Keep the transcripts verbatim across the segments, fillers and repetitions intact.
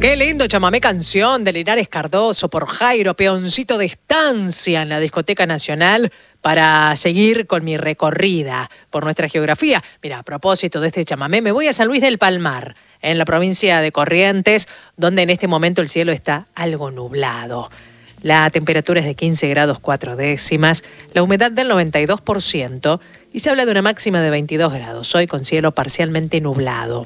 Qué lindo chamamé canción de Linares Cardoso por Jairo, peoncito de estancia en la Discoteca Nacional, para seguir con mi recorrida por nuestra geografía. Mira, a propósito de este chamamé, me voy a San Luis del Palmar, en la provincia de Corrientes, donde en este momento el cielo está algo nublado. La temperatura es de quince grados cuatro décimas, la humedad del noventa y dos por ciento y se habla de una máxima de veintidós grados, hoy con cielo parcialmente nublado.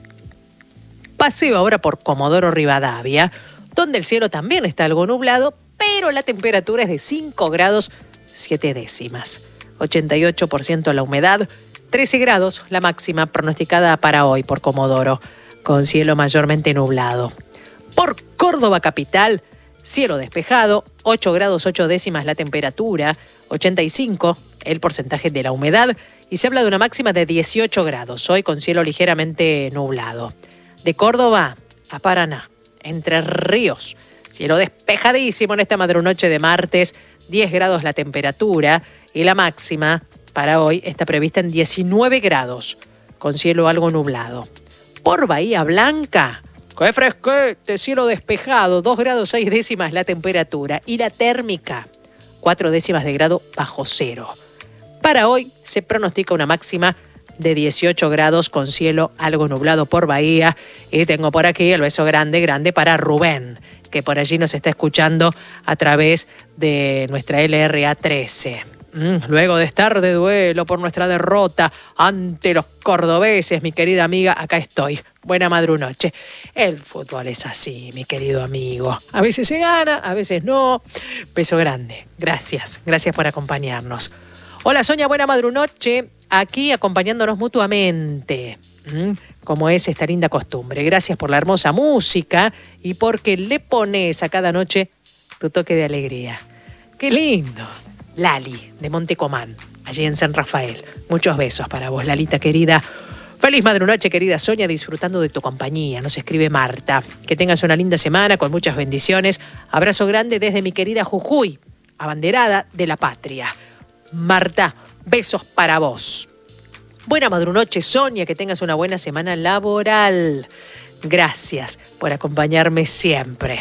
Paseo ahora por Comodoro Rivadavia, donde el cielo también está algo nublado, pero la temperatura es de cinco grados siete décimas. ochenta y ocho por ciento la humedad, trece grados la máxima pronosticada para hoy por Comodoro, con cielo mayormente nublado. Por Córdoba capital, cielo despejado, ocho grados ocho décimas la temperatura, ochenta y cinco el porcentaje de la humedad y se habla de una máxima de dieciocho grados, hoy con cielo ligeramente nublado. De Córdoba a Paraná, Entre Ríos, cielo despejadísimo en esta madrunoche de martes, diez grados la temperatura y la máxima para hoy está prevista en diecinueve grados, con cielo algo nublado. Por Bahía Blanca, qué fresquete, cielo despejado, dos grados seis décimas la temperatura y la térmica, cuatro décimas de grado bajo cero. Para hoy se pronostica una máxima de dieciocho grados con cielo algo nublado por Bahía. Y tengo por aquí el beso grande, grande para Rubén, que por allí nos está escuchando a través de nuestra L R A trece. Mm, luego de estar de duelo por nuestra derrota ante los cordobeses, mi querida amiga, acá estoy. Buena madrunoche. El fútbol es así, mi querido amigo. A veces se gana, a veces no. Beso grande. Gracias. Gracias por acompañarnos. Hola Sonia, buena madrunoche. Aquí acompañándonos mutuamente, ¿Mm? como es esta linda costumbre. Gracias por la hermosa música y porque le pones a cada noche tu toque de alegría. ¡Qué lindo! Lali, de Montecomán, allí en San Rafael. Muchos besos para vos, Lalita querida. Feliz madrunoche, querida Sonia, disfrutando de tu compañía. Nos escribe Marta. Que tengas una linda semana con muchas bendiciones. Abrazo grande desde mi querida Jujuy, abanderada de la patria. Marta, besos para vos. Buena madrunoche, Sonia, que tengas una buena semana laboral. Gracias por acompañarme siempre.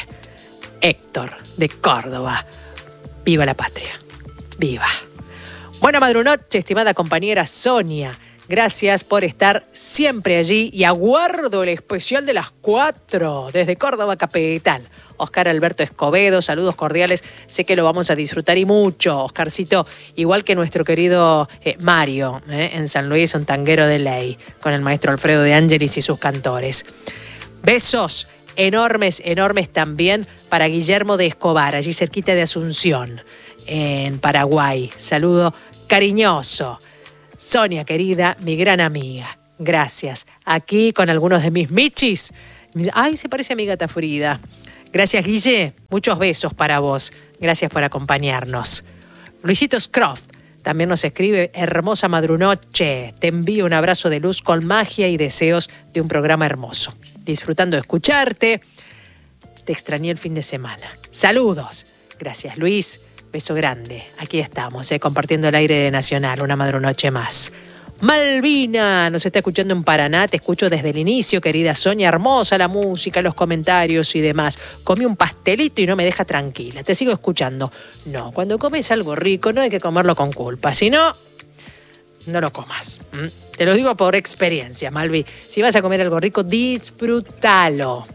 Héctor, de Córdoba. Viva la patria. Viva. Buena madrunoche, estimada compañera Sonia. Gracias por estar siempre allí y aguardo el especial de las cuatro desde Córdoba capital. Oscar Alberto Escobedo, saludos cordiales, sé que lo vamos a disfrutar y mucho, Oscarcito, igual que nuestro querido eh, Mario, eh, en San Luis, un tanguero de ley, con el maestro Alfredo de Ángelis y sus cantores. Besos enormes, enormes también para Guillermo de Escobar, allí cerquita de Asunción, en Paraguay. Saludo cariñoso. Sonia, querida, mi gran amiga, gracias. Aquí con algunos de mis michis. Ay, se parece a mi gata Frida. Gracias, Guille. Muchos besos para vos. Gracias por acompañarnos. Luisito Scroft también nos escribe: hermosa madrunoche. Te envío un abrazo de luz con magia y deseos de un programa hermoso. Disfrutando de escucharte. Te extrañé el fin de semana. Saludos. Gracias, Luis. Beso grande. Aquí estamos, eh, compartiendo el aire de Nacional. Una madrunoche más. Malvina nos está escuchando en Paraná, te escucho desde el inicio, querida Sonia, hermosa la música, los comentarios y demás. Comí un pastelito y no me deja tranquila, te sigo escuchando. No, cuando comes algo rico no hay que comerlo con culpa, si no, no lo comas. ¿Mm? Te lo digo por experiencia, Malvi. Si vas a comer algo rico, disfrútalo.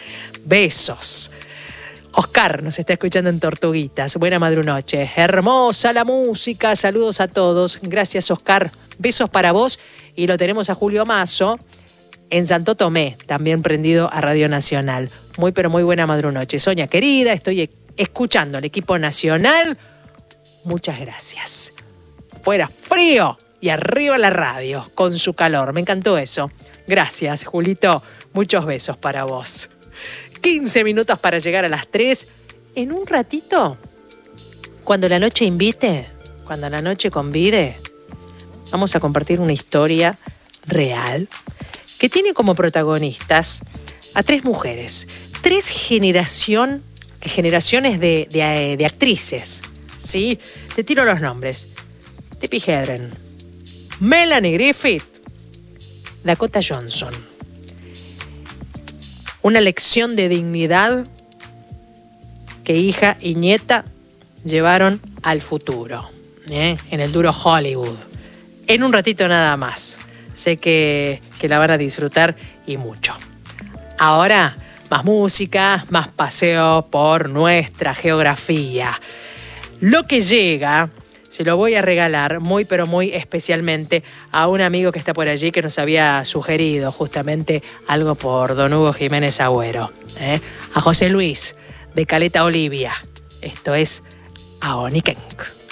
Besos. Oscar nos está escuchando en Tortuguitas. Buena madrunoche. Hermosa la música. Saludos a todos. Gracias, Oscar. Besos para vos. Y lo tenemos a Julio Mazo en Santo Tomé, también prendido a Radio Nacional. Muy, pero muy buena madrunoche. Sonia, querida, estoy escuchando al equipo nacional. Muchas gracias. Fuera frío y arriba la radio con su calor. Me encantó eso. Gracias, Julito. Muchos besos para vos. quince minutos para llegar a las tres. En un ratito, cuando la noche invite, cuando la noche convide, vamos a compartir una historia real que tiene como protagonistas a tres mujeres, tres generación, generaciones de, de, de actrices, ¿sí? Te tiro los nombres. Tippi Hedren, Melanie Griffith, Dakota Johnson. Una lección de dignidad que hija y nieta llevaron al futuro, ¿eh? En el duro Hollywood. En un ratito nada más. Sé que, que la van a disfrutar y mucho. Ahora, más música, más paseo por nuestra geografía. Lo que llega, se lo voy a regalar muy pero muy especialmente a un amigo que está por allí que nos había sugerido justamente algo por don Hugo Jiménez Agüero, ¿eh? A José Luis de Caleta Olivia. Esto es Aonikenk.